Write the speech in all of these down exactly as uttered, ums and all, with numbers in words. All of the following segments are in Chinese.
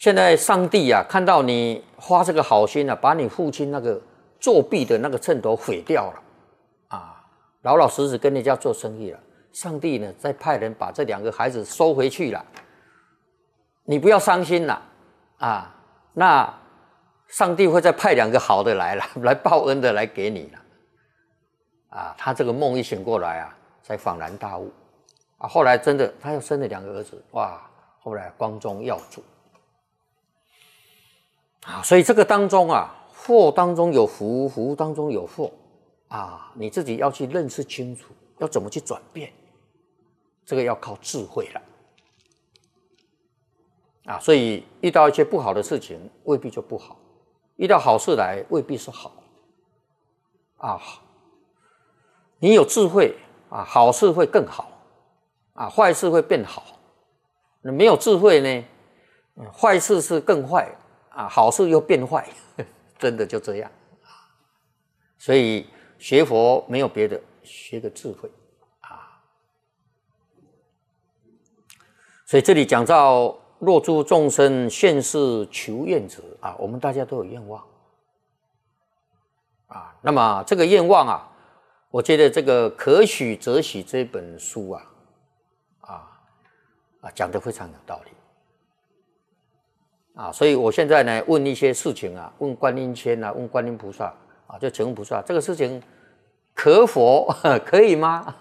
现在上帝啊，看到你发这个好心啊，把你父亲那个作弊的那个秤砣毁掉了啊，老老实实跟人家做生意了。上帝呢，再派人把这两个孩子收回去了。你不要伤心了啊，那上帝会再派两个好的来了，来报恩的来给你了。啊，他这个梦一醒过来啊，才恍然大悟啊。后来真的，他又生了两个儿子，哇！后来光宗耀祖啊，所以这个当中啊，祸当中有福，福当中有祸啊，你自己要去认识清楚，要怎么去转变，这个要靠智慧了啊。所以遇到一些不好的事情，未必就不好；遇到好事来，未必是好啊。你有智慧啊，好事会更好啊，坏事会变好。那没有智慧呢，坏事是更坏啊，好事又变坏，真的就这样。所以学佛没有别的，学个智慧啊。所以这里讲到若诸众生现世求愿者啊，我们大家都有愿望啊。那么这个愿望啊，我觉得这个可许则许这本书啊，啊啊讲得非常有道理啊。所以我现在呢问一些事情啊，问观音签啊，问观音菩萨啊，就请问菩萨，这个事情可否可以吗？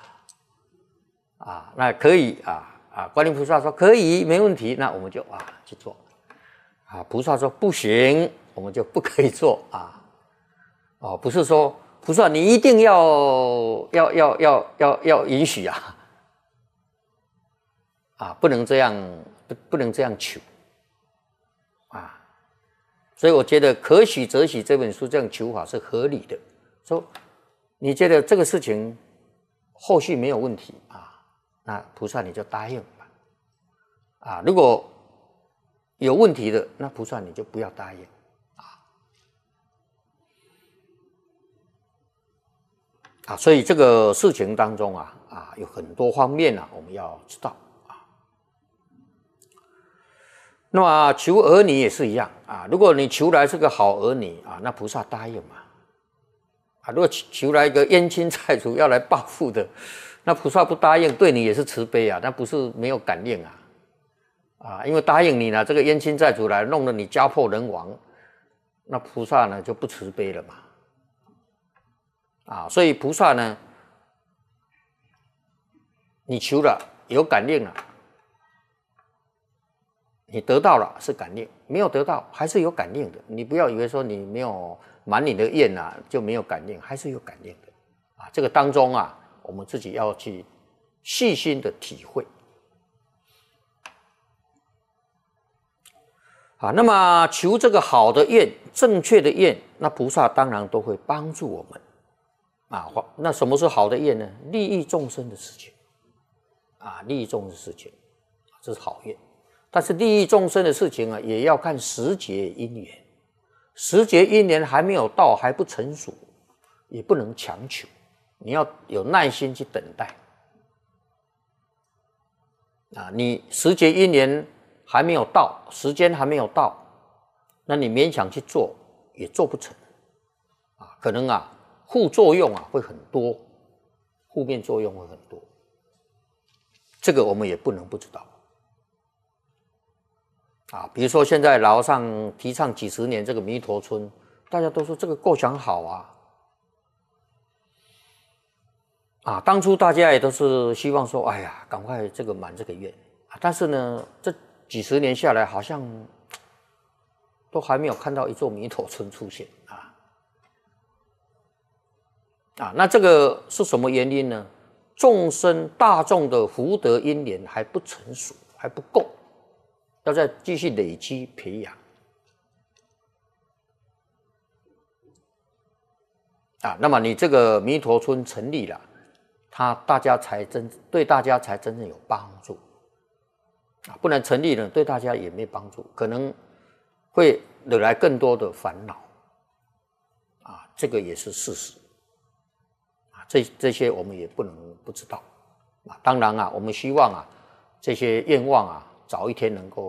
啊，那可以啊啊，观音菩萨说可以，没问题，那我们就啊去做啊。菩萨说不行，我们就不可以做啊。哦，不是说菩萨你一定要要要要要要允许啊啊，不能这样不不能这样求啊。所以我觉得可许则许这本书这样求法是合理的。说你觉得这个事情后续没有问题啊，那菩萨你就答应吧啊。如果有问题的，那菩萨你就不要答应啊啊。所以这个事情当中啊啊有很多方面啊，我们要知道啊。那么求儿女也是一样啊，如果你求来是个好儿女啊，那菩萨答应嘛。啊，如果求来一个冤亲债主要来报复的，那菩萨不答应，对你也是慈悲啊，那不是没有感应啊，啊，因为答应你了，这个冤亲债主来弄得你家破人亡，那菩萨呢就不慈悲了嘛，啊，所以菩萨呢，你求了有感应了，你得到了是感应，没有得到还是有感应的，你不要以为说你没有满你的愿啊就没有感应，还是有感应的啊。这个当中啊，我们自己要去细心的体会啊。那么求这个好的愿，正确的愿，那菩萨当然都会帮助我们啊。那什么是好的愿呢？利益众生的事情啊，利益众生的事情，这是好愿。但是利益众生的事情啊，也要看时节因缘。时节因缘还没有到，还不成熟，也不能强求，你要有耐心去等待啊。你时节因缘还没有到，时间还没有到，那你勉强去做也做不成啊。可能啊副作用啊会很多，负面作用会很多，这个我们也不能不知道啊。比如说现在老和尚提倡几十年这个弥陀村，大家都说这个构想好啊啊，当初大家也都是希望说，哎呀，赶快这个满这个愿啊。但是呢，这几十年下来，好像都还没有看到一座弥陀村出现啊啊。那这个是什么原因呢？众生大众的福德因缘还不成熟，还不够。要再继续累积培养啊，那么你这个弥陀村成立了，它大家才真对大家才真正有帮助啊，不然成立了对大家也没帮助，可能会惹来更多的烦恼啊，这个也是事实啊，这这些我们也不能不知道啊。当然啊，我们希望啊，这些愿望啊，早一天能够